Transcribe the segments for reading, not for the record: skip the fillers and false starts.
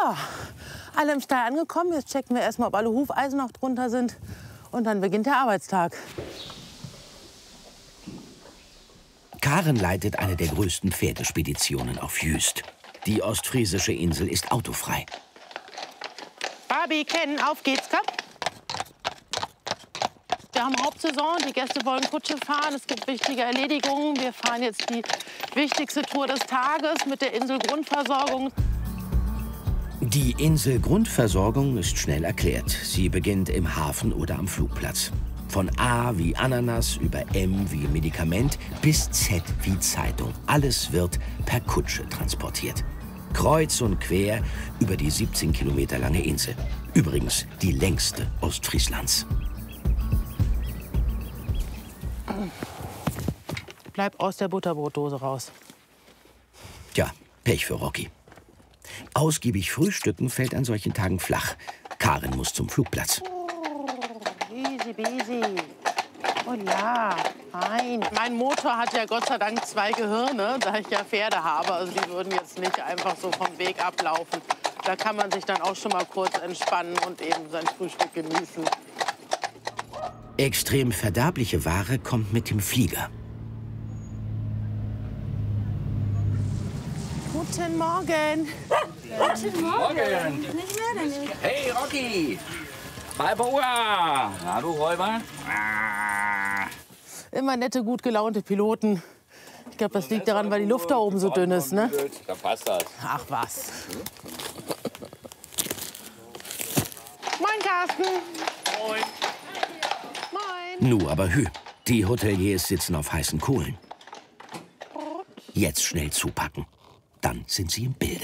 Ja, alle im Stall angekommen. Jetzt checken wir erstmal, ob alle Hufeisen noch drunter sind. Und dann beginnt der Arbeitstag. Karen leitet eine der größten Pferdespeditionen auf Jüst. Die ostfriesische Insel ist autofrei. Barbie, Ken, auf geht's, komm. Wir haben Hauptsaison, die Gäste wollen Kutsche fahren, es gibt wichtige Erledigungen. Wir fahren jetzt die wichtigste Tour des Tages mit der Inselgrundversorgung. Die Inselgrundversorgung ist schnell erklärt. Sie beginnt im Hafen oder am Flugplatz. Von A wie Ananas über M wie Medikament bis Z wie Zeitung. Alles wird per Kutsche transportiert. Kreuz und quer über die 17 Kilometer lange Insel. Übrigens die längste Ostfrieslands. Bleib aus der Butterbrotdose raus. Tja, Pech für Rocky. Ausgiebig frühstücken fällt an solchen Tagen flach. Karen muss zum Flugplatz. Easy, easy. Oh ja, fein. Mein Motor hat ja Gott sei Dank 2 Gehirne, da ich ja Pferde habe. Also die würden jetzt nicht einfach so vom Weg ablaufen. Da kann man sich dann auch schon mal kurz entspannen und eben sein Frühstück genießen. Extrem verderbliche Ware kommt mit dem Flieger. Guten Morgen. Guten Morgen. Hey, Rocky. Balboa. Na, du Räuber. Immer nette, gut gelaunte Piloten. Ich glaube, das liegt daran, weil die Luft da oben so dünn ist, ne? Da passt das. Ach was. Moin, Carsten. Moin. Moin. Nu aber hü, die Hoteliers sitzen auf heißen Kohlen. Jetzt schnell zupacken. Dann sind sie im Bilde.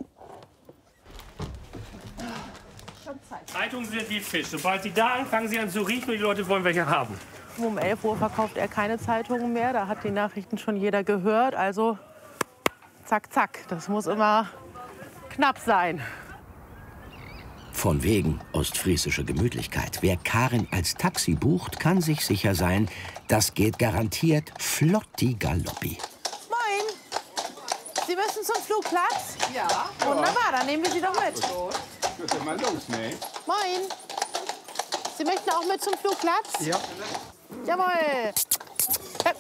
Zeitungen sind wie Fisch. Sobald sie da anfangen, sie an zu riechen und die Leute wollen welche haben. Um 11 Uhr verkauft er keine Zeitungen mehr. Da hat die Nachrichten schon jeder gehört. Also zack, zack. Das muss immer knapp sein. Von wegen ostfriesische Gemütlichkeit. Wer Karen als Taxi bucht, kann sich sicher sein, das geht garantiert flotti galoppi. Moin. Sie müssen zum Flugplatz? Ja. Wunderbar, dann nehmen wir Sie doch mit. Mal los, ne? Moin. Sie möchten auch mit zum Flugplatz? Ja. Jawohl. Ja.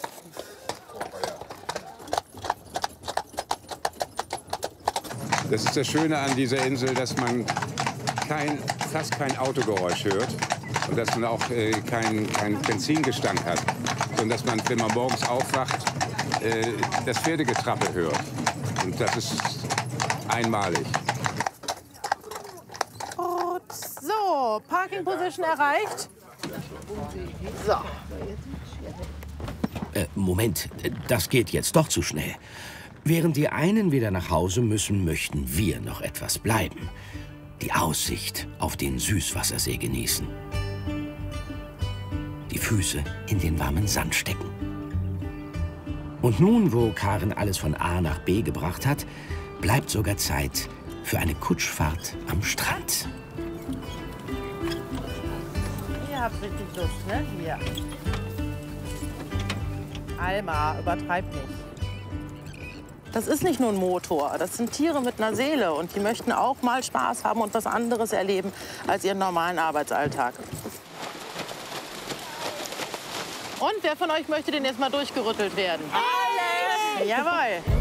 Das ist das Schöne an dieser Insel, dass man fast kein Autogeräusch hört und dass man auch kein Benzingestank hat, sondern dass man, wenn man morgens aufwacht, das Pferdegetrappel hört. Und das ist einmalig. Gut. So, Parking Position erreicht. So. Moment, das geht jetzt doch zu schnell. Während die einen wieder nach Hause müssen, möchten wir noch etwas bleiben. Die Aussicht auf den Süßwassersee genießen. Die Füße in den warmen Sand stecken. Und nun, wo Karen alles von A nach B gebracht hat, bleibt sogar Zeit für eine Kutschfahrt am Strand. Ihr habt richtig Lust, ne? Hier. Alma, übertreib nicht. Das ist nicht nur ein Motor, das sind Tiere mit einer Seele und die möchten auch mal Spaß haben und was anderes erleben als ihren normalen Arbeitsalltag. Und wer von euch möchte denn jetzt mal durchgerüttelt werden? Alle! Jawohl!